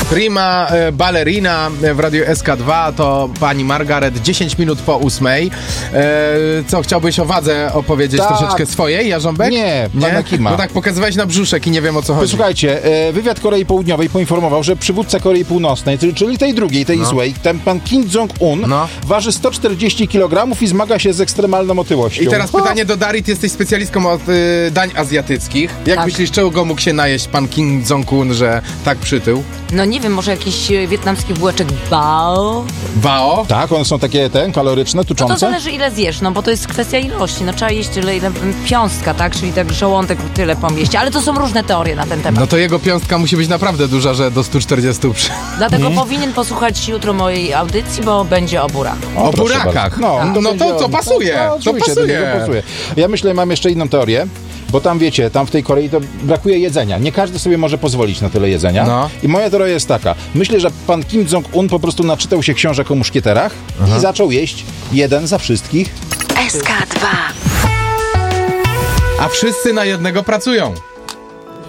Prima ballerina w Radiu SK2 to pani Margaret, 10 minut po 8. Co, chciałbyś o wadze opowiedzieć troszeczkę swojej, Jarząbek? Nie, pana Kima. No tak, pokazywałeś na brzuszek i nie wiem, o co chodzi. Słuchajcie, wywiad Korei Południowej poinformował, że przywódca Korei Północnej, czyli tej drugiej, tej złej, ten pan Kim Jong-un waży 140 kg i zmaga się z ekstremalną otyłością. I teraz pytanie do Darii, ty jesteś specjalistką od dań azjatyckich. Jak myślisz, czego mógł się najeść pan Kim Jong-un, że tak przytył? No nie wiem, może jakiś wietnamski bułeczek bao? Bao? Tak, one są takie kaloryczne, tuczące. No to zależy ile zjesz, no bo to jest kwestia ilości. No trzeba jeść tyle, ile piąstka, tak? Czyli tak żołądek tyle pomieści. Ale to są różne teorie na ten temat. No to jego piąstka musi być naprawdę duża, że do 140 Dlatego powinien posłuchać jutro mojej audycji, bo będzie o burach. O burakach. No to pasuje. To pasuje. Ja myślę, mam jeszcze inną teorię. Bo tam wiecie, tam w tej Korei to brakuje jedzenia. Nie każdy sobie może pozwolić na tyle jedzenia. I moja teoria jest taka. Myślę, że pan Kim Jong-un po prostu naczytał się książek o muszkieterach i zaczął jeść jeden za wszystkich. SK2. A wszyscy na jednego pracują.